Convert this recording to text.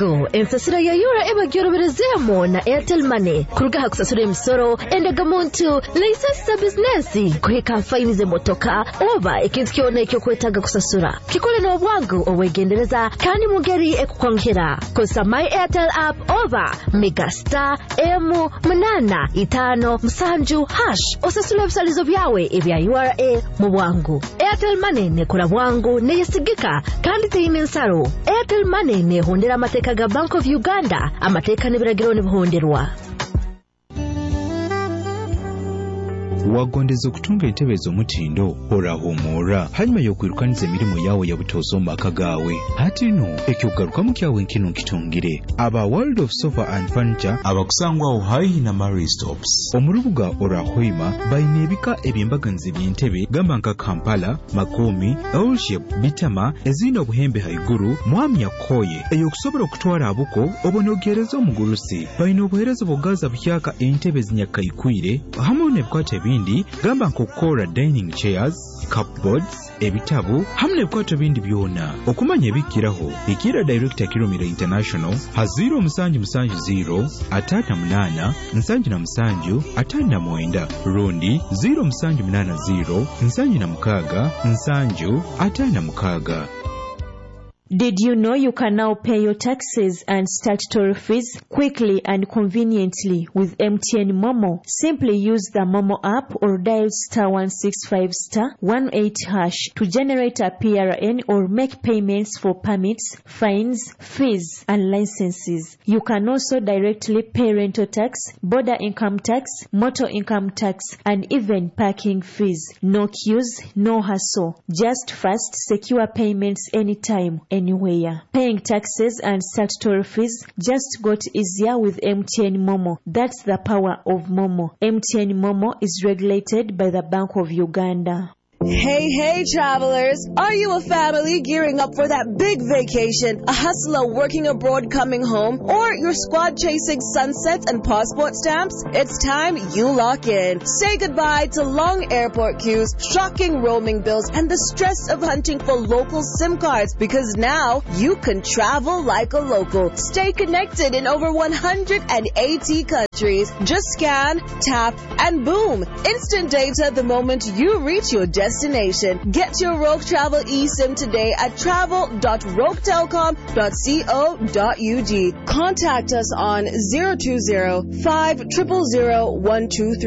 bwangu ensasiro ya yura eba gyoroberezemo na Airtel Money kurugaha kusasura emisoro endaga muntu license business kuhika faini ze motoka oba ikintu kyone cyo kwetaga kusasura kikole no bwangu owegendereza kandi mugeri ekukwankira kosa my Airtel app oba megastar M855 hash osasula bisalizo byawe ebya URA mu bwangu. Airtel Money ne kula bwangu ne yesigika kandi teyine nsaro. Airtel Money ne hondera amateka ga Bank of Uganda amateka ne biragiro ne buhonderwa. Wagondeza okutunga entebezo mutindo orahumura hanyuma yokwirukaniza emirimu yawe ya butozo maka gawe hatino ekyogaruka mu kyawe nkino nkitungire aba World of Sofa and Furniture abakusangwa ohayi na Mary Stops omurubuga orahoima bayinebika ebyembaganze by'entebe gamba nka Kampala Makomi Elship Bitama ezina obuhembe haiguru mwami yakoye eyokusobora okutwala abuko obonogereza omugurusi bayina obuherezo bogaza buhyaka entebe zinyakayikwire hamwe n'ebikwate bindi gamba nkokora dining chairs cupboards ebitabu hamwe n'ebikwate bindi byona okumanya ebikiraho ikira director Kilomira International ha 0770 atatamnana nsanju na msanju atanda mwenda rundi 0780 nsanju na mukaga nsanju atanda mukaga. Did you know you can now pay your taxes and statutory fees quickly and conveniently with MTN Momo? Simply use the Momo app or dial *165*18# to generate a PRN or make payments for permits, fines, fees, and licenses. You can also directly pay rental tax, border income tax, motor income tax, and even parking fees. No queues, no hassle. Just fast, secure payments anytime, anywhere. Paying taxes and statutory fees just got easier with MTN Momo. That's the power of Momo. MTN Momo is regulated by the Bank of Uganda. Hey travelers, are you a family gearing up for that big vacation, a hustler working abroad coming home, or your squad chasing sunsets and passport stamps? It's time you lock in. Say goodbye to long airport queues, shocking roaming bills, and the stress of hunting for local SIM cards, because now you can travel like a local. Stay connected in over 180 countries. Just scan, tap, and boom! Instant data the moment you reach your destination. Get your Rogue Travel eSIM today at travel.roguetelecom.co.ug. Contact us on 020-500-123.